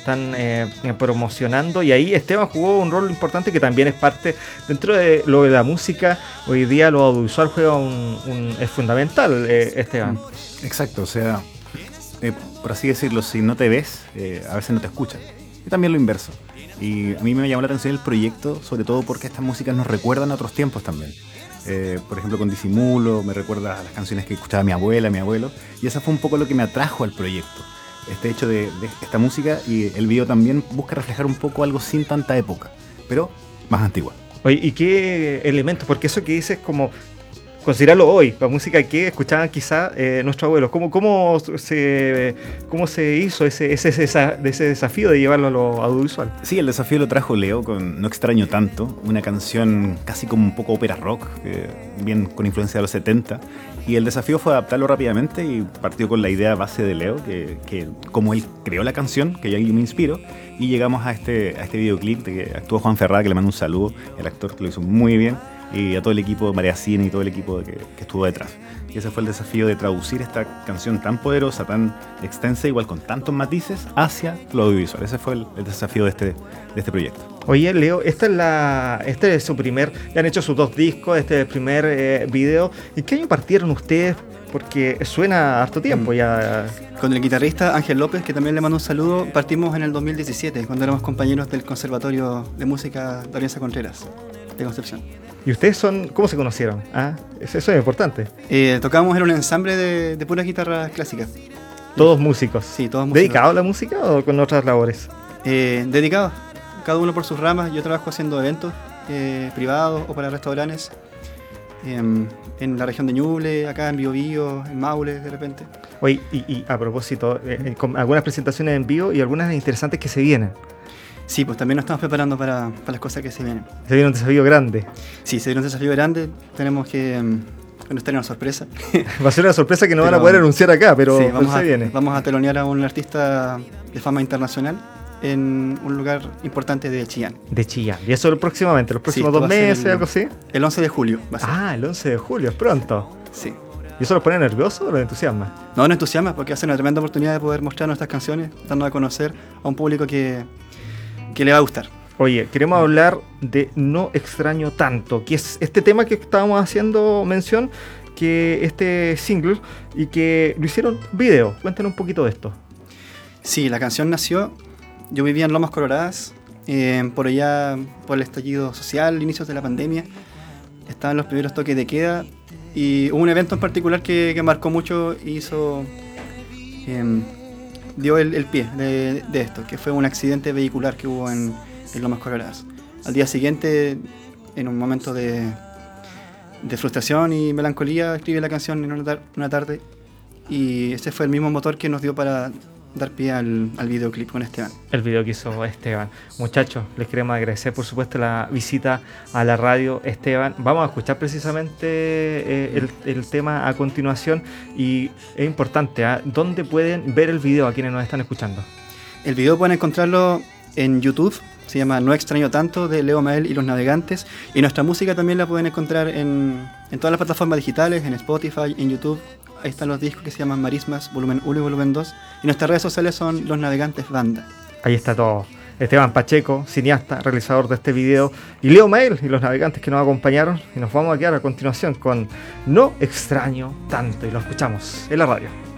están promocionando, y ahí Esteban jugó un rol importante que también es parte dentro de lo de la música. Hoy día lo audiovisual juega es fundamental, Esteban. Exacto, o sea, por así decirlo, si no te ves, a veces no te escuchan. Y también lo inverso. Y a mí me llamó la atención el proyecto, sobre todo porque estas músicas nos recuerdan a otros tiempos también. Por ejemplo, con Disimulo, me recuerda a las canciones que escuchaba mi abuela, mi abuelo, y eso fue un poco lo que me atrajo al proyecto. Este hecho de esta música, y el video también busca reflejar un poco algo sin tanta época, pero más antigua. Oye, ¿y qué elementos? Porque eso que dices como considerarlo hoy, la música que escuchaban quizá nuestros abuelos. ¿Cómo se hizo ese desafío de llevarlo a lo audiovisual? Sí, el desafío lo trajo Leo con No extraño tanto, una canción casi como un poco ópera rock, bien con influencia de los 70. Y el desafío fue adaptarlo rápidamente, y partió con la idea base de Leo, que como él creó la canción, que yo ahí me inspiro, y llegamos a este videoclip de que actuó Juan Ferrada, que le mando un saludo, el actor que lo hizo muy bien, y a todo el equipo, María Cine y todo el equipo que estuvo detrás. Y ese fue el desafío de traducir esta canción tan poderosa, tan extensa, igual con tantos matices, hacia lo audiovisual. Ese fue el desafío de este proyecto. Oye, Leo, este es su primer, ya han hecho sus 2 discos, este es el primer video. ¿En qué año partieron ustedes? Porque suena harto tiempo ya. Con el guitarrista Ángel López, que también le mando un saludo, partimos en el 2017, cuando éramos compañeros del Conservatorio de Música de Arienza Contreras, de Concepción. ¿Y ustedes cómo se conocieron? Eso es importante. Tocábamos en un ensamble de puras guitarras clásicas. ¿Todos músicos? Sí, todos músicos. ¿Dedicados a la música o con otras labores? Dedicados, cada uno por sus ramas. Yo trabajo haciendo eventos privados o para restaurantes en la región de Ñuble, acá en Biobío, en Maule de repente. Oye, y a propósito, con algunas presentaciones en vivo y algunas interesantes que se vienen. Sí, pues también nos estamos preparando para las cosas que se vienen. Se viene un desafío grande. Sí, se viene un desafío grande. Tenemos que tener una sorpresa. Va a ser una sorpresa que no van a poder anunciar acá, pero sí, viene. Vamos a telonear a un artista de fama internacional en un lugar importante de Chillán. De Chillán. Y eso próximamente, los próximos 2 meses, algo así. El 11 de julio va a ser. El 11 de julio, es pronto. Sí. ¿Y eso los pone nerviosos o los entusiasma? No, nos entusiasma porque hace una tremenda oportunidad de poder mostrar nuestras canciones, dando a conocer a un público que le va a gustar. Oye, queremos hablar de No extraño tanto, que es este tema que estábamos haciendo mención, que este single, y que lo hicieron video. Cuéntanos un poquito de esto. Sí, la canción nació, yo vivía en Lomas Coloradas, por allá, por el estallido social, inicios de la pandemia, estaban los primeros toques de queda, y hubo un evento en particular que marcó mucho y dio el pie de esto, que fue un accidente vehicular que hubo en Lomas Coloradas. Al día siguiente, en un momento de frustración y melancolía, escribí la canción en una tarde, y ese fue el mismo motor que nos dio para dar pie al videoclip con Esteban. El video que hizo Esteban. Muchachos, les queremos agradecer por supuesto la visita a la radio, Esteban. Vamos a escuchar precisamente el tema a continuación, y es importante, ¿dónde pueden ver el video a quienes nos están escuchando? El video pueden encontrarlo en YouTube, se llama No extraño tanto, de Leo Mael y los Navegantes, y nuestra música también la pueden encontrar en todas las plataformas digitales, en Spotify, en YouTube. Ahí están los discos que se llaman Marismas, volumen 1 y volumen 2. Y nuestras redes sociales son Los Navegantes Banda. Ahí está todo. Esteban Pacheco, cineasta, realizador de este video, y Leo Mael y los navegantes que nos acompañaron. Y nos vamos a quedar a continuación con No extraño tanto. Y lo escuchamos en la radio.